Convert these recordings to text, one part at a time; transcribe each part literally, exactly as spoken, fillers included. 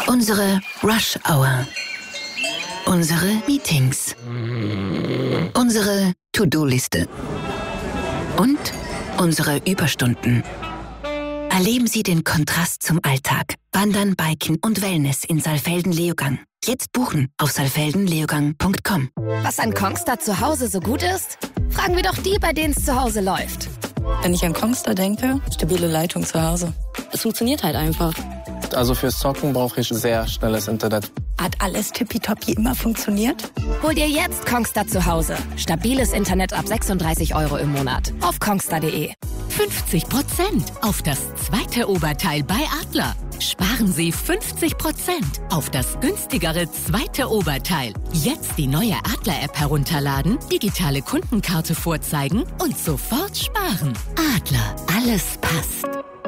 Unsere Rush Hour. Unsere Meetings. Unsere To-Do-Liste. Und unsere Überstunden. Erleben Sie den Kontrast zum Alltag. Wandern, Biken und Wellness in Saalfelden-Leogang. Jetzt buchen auf saalfelden leogang punkt com. Was an Kongstar zu Hause so gut ist? Fragen wir doch die, bei denen es zu Hause läuft. Wenn ich an Kongstar denke, stabile Leitung zu Hause. Es funktioniert halt einfach. Also fürs Zocken brauche ich sehr schnelles Internet. Hat alles tippitoppi immer funktioniert? Hol dir jetzt Kongstar zu Hause. Stabiles Internet ab sechsunddreißig Euro im Monat. Auf kongstar punkt de. fünfzig Prozent auf das zweite Oberteil bei Adler. Sparen Sie fünfzig Prozent auf das günstigere zweite Oberteil. Jetzt die neue Adler-App herunterladen, digitale Kundenkarte vorzeigen und sofort sparen. Adler, alles passt.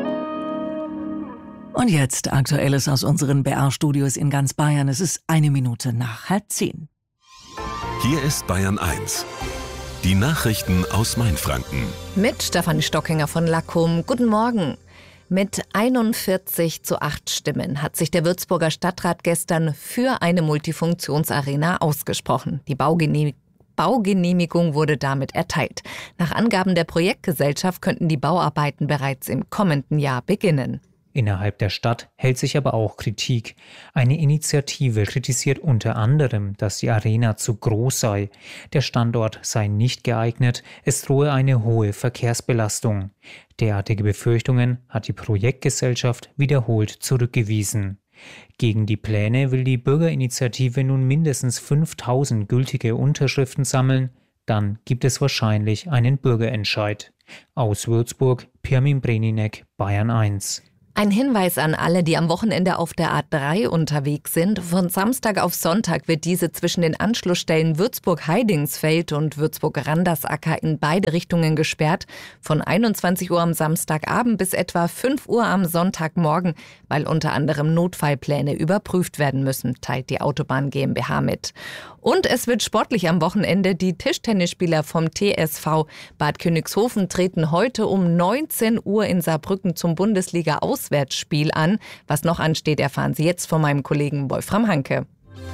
Und jetzt Aktuelles aus unseren B R-Studios in ganz Bayern. Es ist eine Minute nach halb zehn. Hier ist Bayern eins. Die Nachrichten aus Mainfranken. Mit Stefanie Stockinger von Lackum. Guten Morgen. Mit einundvierzig zu acht Stimmen hat sich der Würzburger Stadtrat gestern für eine Multifunktionsarena ausgesprochen. Die Baugenehmigung Baugenehmigung wurde damit erteilt. Nach Angaben der Projektgesellschaft könnten die Bauarbeiten bereits im kommenden Jahr beginnen. Innerhalb der Stadt hält sich aber auch Kritik. Eine Initiative kritisiert unter anderem, dass die Arena zu groß sei. Der Standort sei nicht geeignet, es drohe eine hohe Verkehrsbelastung. Derartige Befürchtungen hat die Projektgesellschaft wiederholt zurückgewiesen. Gegen die Pläne will die Bürgerinitiative nun mindestens fünftausend gültige Unterschriften sammeln. Dann gibt es wahrscheinlich einen Bürgerentscheid. Aus Würzburg, Pirmin Breninek, Bayern eins. Ein Hinweis an alle, die am Wochenende auf der A drei unterwegs sind. Von Samstag auf Sonntag wird diese zwischen den Anschlussstellen Würzburg-Heidingsfeld und Würzburg-Randersacker in beide Richtungen gesperrt. Von einundzwanzig Uhr am Samstagabend bis etwa fünf Uhr am Sonntagmorgen, weil unter anderem Notfallpläne überprüft werden müssen, teilt die Autobahn GmbH mit. Und es wird sportlich am Wochenende. Die Tischtennisspieler vom T S V Bad Königshofen treten heute um neunzehn Uhr in Saarbrücken zum Bundesliga-Auswärtsspiel an. Was noch ansteht, erfahren Sie jetzt von meinem Kollegen Wolfram Hanke.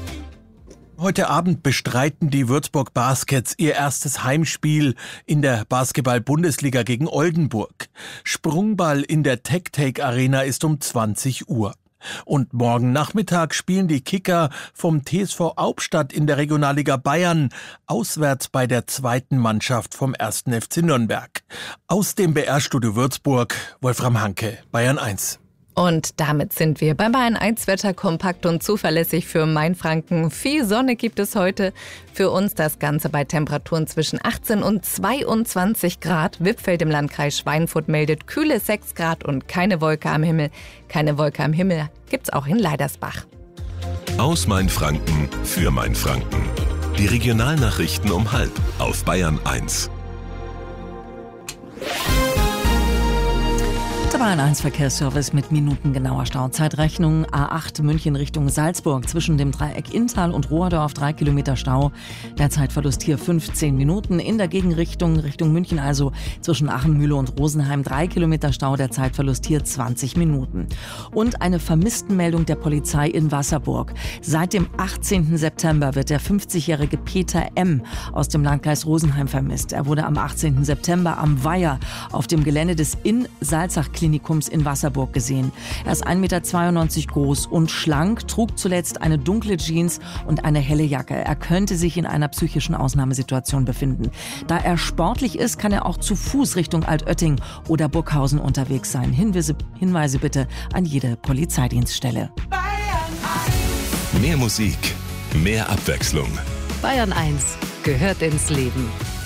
Heute Abend bestreiten die Würzburg Baskets ihr erstes Heimspiel in der Basketball-Bundesliga gegen Oldenburg. Sprungball in der Tech-Take-Arena ist um zwanzig Uhr. Und morgen Nachmittag spielen die Kicker vom T S V Hauptstadt in der Regionalliga Bayern auswärts bei der zweiten Mannschaft vom ersten F C Nürnberg. Aus dem B R-Studio Würzburg, Wolfram Hanke, Bayern eins. Und damit sind wir beim Bayern eins Wetter kompakt und zuverlässig für Mainfranken. Viel Sonne gibt es heute. Für uns das Ganze bei Temperaturen zwischen achtzehn und zweiundzwanzig Grad. Wippfeld im Landkreis Schweinfurt meldet kühle sechs Grad und keine Wolke am Himmel. Keine Wolke am Himmel gibt's auch in Leidersbach. Aus Mainfranken für Mainfranken. Die Regionalnachrichten um halb auf Bayern eins. Der Bayern eins Verkehrsservice mit minutengenauer Stauzeitrechnung. A acht München Richtung Salzburg zwischen dem Dreieck Inntal und Rohrdorf drei Kilometer Stau. Der Zeitverlust hier fünfzehn Minuten. In der Gegenrichtung Richtung München also zwischen Achenmühle und Rosenheim drei Kilometer Stau. Der Zeitverlust hier zwanzig Minuten. Und eine Vermisstenmeldung der Polizei in Wasserburg. Seit dem achtzehnten September wird der fünfzigjährige Peter M. aus dem Landkreis Rosenheim vermisst. Er wurde am achtzehnten September am Weiher auf dem Gelände des In-Salzach Klinikums in Wasserburg gesehen. Er ist ein Meter zweiundneunzig groß und schlank, trug zuletzt eine dunkle Jeans und eine helle Jacke. Er könnte sich in einer psychischen Ausnahmesituation befinden. Da er sportlich ist, kann er auch zu Fuß Richtung Altötting oder Burghausen unterwegs sein. Hinweise, Hinweise bitte an jede Polizeidienststelle. Mehr Musik, mehr Abwechslung. Bayern eins gehört ins Leben.